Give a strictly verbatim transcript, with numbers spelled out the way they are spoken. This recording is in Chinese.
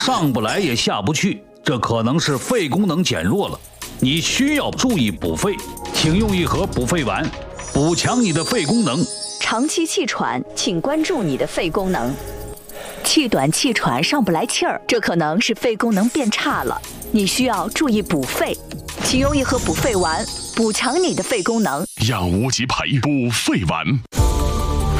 上不来也下不去，这可能是肺功能减弱了，你需要注意补肺，请用一盒补肺丸，补强你的肺功能。 长期气喘，请关注你的肺功能。气短气喘上不来气儿，这可能是肺功能变差了，你需要注意补肺，请用一盒补肺丸，补强你的肺功能。 养无极培补肺丸。